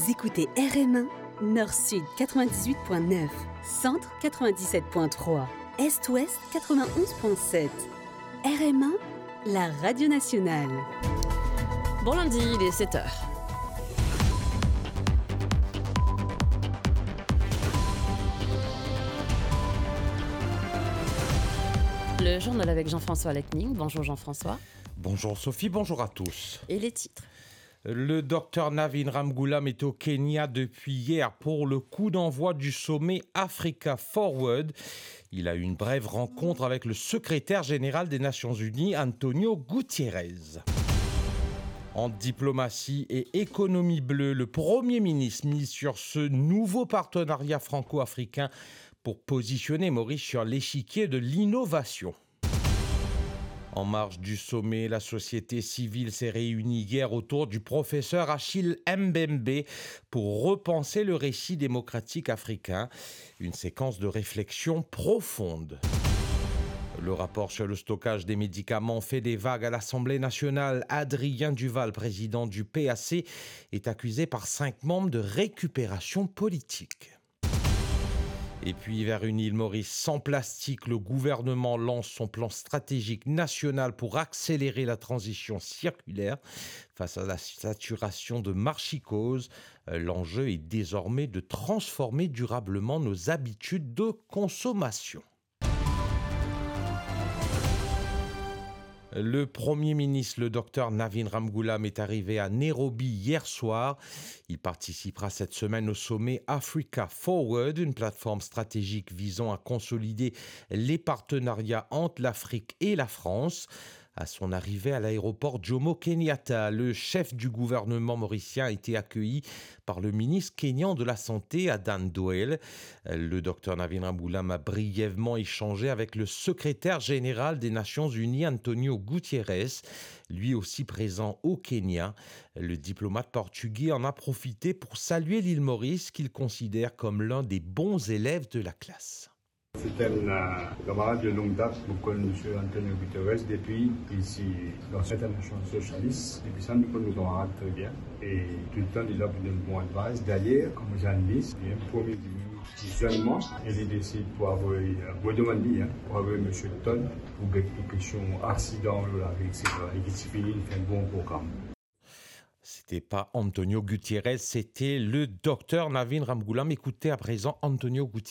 Vous écoutez RM1, Nord-Sud 98.9, Centre 97.3, Est-Ouest 91.7. RM1, la radio nationale. Bon lundi, il est 7h. Le journal avec Jean-François Letning. Bonjour Jean-François. Bonjour Sophie, bonjour à tous. Et les titres. Le docteur Navin Ramgoolam est au Kenya depuis hier pour le coup d'envoi du sommet Africa Forward. Il a eu une brève rencontre avec le secrétaire général des Nations Unies, Antonio Guterres. En diplomatie et économie bleue, le Premier ministre mise sur ce nouveau partenariat franco-africain pour positionner Maurice sur l'échiquier de l'innovation. En marge du sommet, la société civile s'est réunie hier autour du professeur Achille Mbembe pour repenser le récit démocratique africain. Une séquence de réflexion profonde. Le rapport sur le stockage des médicaments fait des vagues à l'Assemblée nationale. Adrien Duval, président du PAC, est accusé par 5 membres de récupération politique. Et puis, vers une île Maurice sans plastique, le gouvernement lance son plan stratégique national pour accélérer la transition circulaire face à la saturation de marchicose. L'enjeu est désormais de transformer durablement nos habitudes de consommation. Le Premier ministre, le docteur Navin Ramgoolam, est arrivé à Nairobi hier soir. Il participera cette semaine au sommet Africa Forward, une plateforme stratégique visant à consolider les partenariats entre l'Afrique et la France. À son arrivée à l'aéroport Jomo Kenyatta, le chef du gouvernement mauricien a été accueilli par le ministre kényan de la Santé, Adan Duale. Le docteur Navin Ramgoolam a brièvement échangé avec le secrétaire général des Nations Unies, Antonio Guterres, lui aussi présent au Kenya. Le diplomate portugais en a profité pour saluer l'île Maurice, qu'il considère comme l'un des bons élèves de la classe. C'est un camarade de longue date, nous connaissons M. Antonio Guterres depuis ici, dans cette nation socialiste. Depuis ça, nous connaissons nos camarades très bien. Et tout le temps, il a donné une bonne advice. D'ailleurs, comme journaliste, il y a un premier visionnement, il décide pour avoir, pour avoir M. Ton, pour des questions accidents, etc. Et qui finit, il fait un bon programme. C'était pas Antonio Guterres, c'était le docteur Navin Ramgoolam. Écoutez à présent Antonio Guterres.